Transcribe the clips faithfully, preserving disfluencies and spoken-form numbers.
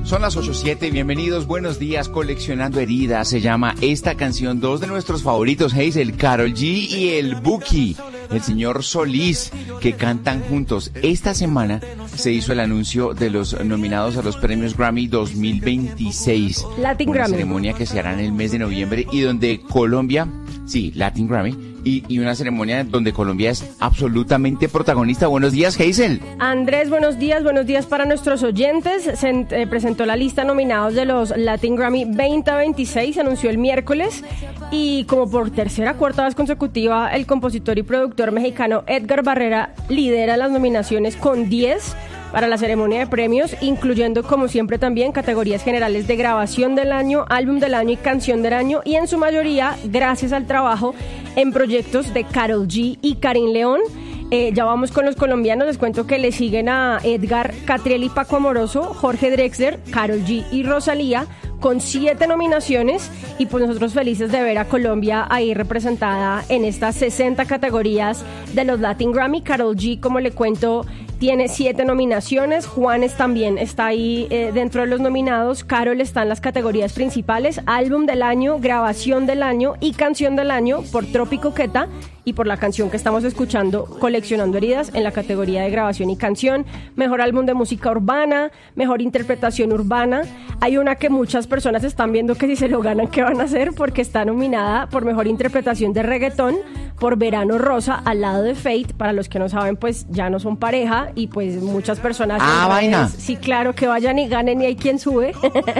Son las ocho siete, bienvenidos, buenos días, Coleccionando Heridas. Se llama esta canción, dos de nuestros favoritos, Hazel, Karol G y el Buki, el señor Solís, que cantan juntos. Esta semana se hizo el anuncio de los nominados a los premios Grammy dos mil veintiséis. Latin una Grammy. ceremonia que se hará en el mes de noviembre y donde Colombia, sí, Latin Grammy, y, y una ceremonia donde Colombia es absolutamente protagonista. Buenos días, Hazel. Andrés, buenos días, buenos días para nuestros oyentes. Se eh, presentó la lista de nominados de los Latin Grammy veinte veintiséis, se anunció el miércoles y como por tercera cuarta vez consecutiva el compositor y productor mexicano Edgar Barrera lidera las nominaciones con diez para la ceremonia de premios, incluyendo como siempre también categorías generales de grabación del año, álbum del año y canción del año, y en su mayoría gracias al trabajo en proyectos de Karol G y Karin León. Eh, ya vamos con los colombianos, les cuento que le siguen a Edgar, Catriel y Paco Amoroso, Jorge Drexler, Karol G y Rosalía, con siete nominaciones, y pues nosotros felices de ver a Colombia ahí representada en estas sesenta categorías de los Latin Grammy. Karol G, como le cuento, tiene siete nominaciones, Juanes también está ahí eh, dentro de los nominados, Karol está en las categorías principales, álbum del año, grabación del año y canción del año por Trópico Queta, y por la canción que estamos escuchando, Coleccionando Heridas, en la categoría de grabación y canción, mejor álbum de música urbana, mejor interpretación urbana. Hay una que muchas personas están viendo que si se lo ganan, ¿qué van a hacer? Porque está nominada por mejor interpretación de reggaetón por Verano Rosa, al lado de Fate. Para los que no saben, pues ya no son pareja y pues muchas personas... Ah, vaina. Sí, claro, que vayan y ganen y hay quien sube.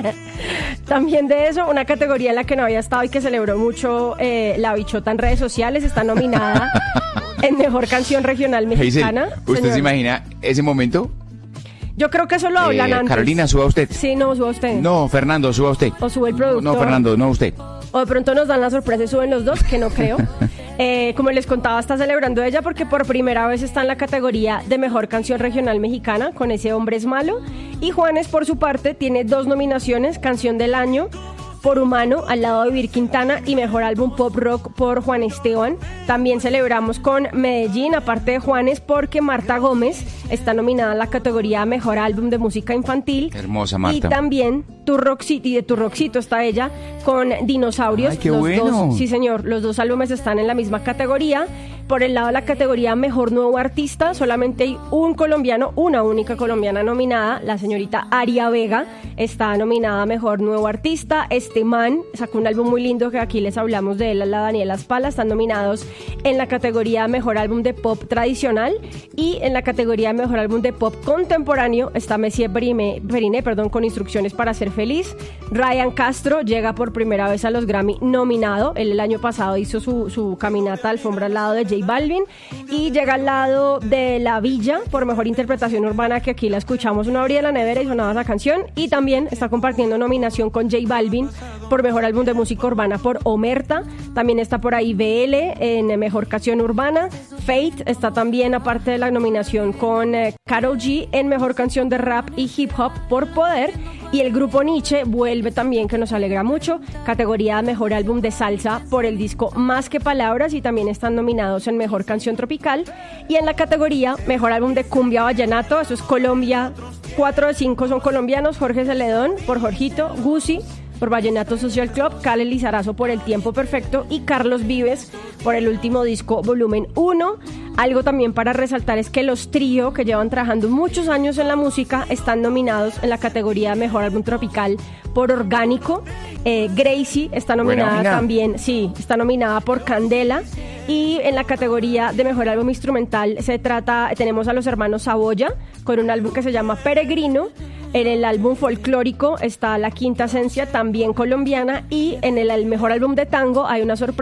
También de eso, una categoría en la que no había estado y que celebró mucho eh, La Bichota en redes sociales, está nominada en mejor canción regional mexicana. Hazel, ¿usted Señor, se imagina ese momento? yo creo que eso lo hablan Eh, antes. Carolina, suba usted. Sí, no, suba usted. No, Fernando, suba usted. O sube el productor. No, Fernando, no usted. O de pronto nos dan la sorpresa y suben los dos, que no creo. Eh, como les contaba, está celebrando ella porque por primera vez está en la categoría de mejor canción regional mexicana con Ese Hombre es Malo. Y Juanes, por su parte, tiene dos nominaciones, canción del año por Humano, al lado de Vir Quintana, y mejor álbum pop rock por Juan Esteban. También celebramos con Medellín, aparte de Juanes, porque Marta Gómez está nominada en la categoría mejor álbum de música infantil. Hermosa Marta. Y también Tu Roxito, y de Tu Roxito está ella con Dinosaurios. Ay, qué los bueno. dos, sí señor, los dos álbumes están en la misma categoría. Por el lado de la categoría mejor nuevo artista, solamente hay un colombiano, una única colombiana nominada, la señorita Aria Vega está nominada a mejor nuevo artista. Este man sacó un álbum muy lindo que aquí les hablamos de él, la Daniela Spala. Están nominados en la categoría mejor álbum de pop tradicional, y en la categoría mejor álbum de pop contemporáneo está Messier Periné, Periné perdón, con Instrucciones para ser feliz. Ryan Castro llega por primera vez a los Grammy nominado. Él el año pasado hizo su, su caminata alfombra al lado de J Balvin, y llega al lado de La Villa por mejor interpretación urbana, que aquí la escuchamos, una abría la nevera y sonaba esa canción. Y también está compartiendo nominación con J Balvin por mejor álbum de música urbana por Omerta. También está por ahí B L en mejor canción urbana. Fate está también, aparte de la nominación, con eh, Karol G en mejor canción de rap y hip hop por Poder. Y el grupo Nietzsche vuelve también, que nos alegra mucho, categoría mejor álbum de salsa por el disco Más que Palabras, y también están nominados en mejor canción tropical. Y en la categoría mejor álbum de cumbia vallenato, eso es Colombia, cuatro de cinco son colombianos: Jorge Celedón por Jorgito, Guzzi por Vallenato Social Club, Cale Lizarazo por El Tiempo Perfecto y Carlos Vives por el último disco Volumen uno. Algo también para resaltar es que los Trío, que llevan trabajando muchos años en la música, están nominados en la categoría Mejor Álbum Tropical por Orgánico. Eh, Gracie está nominada Buena, también, sí, está nominada por Candela. Y en la categoría de Mejor Álbum Instrumental se trata, tenemos a los hermanos Saboya con un álbum que se llama Peregrino. En el álbum folclórico está La Quinta Esencia, también colombiana, y en el, el mejor álbum de tango hay una sorpresa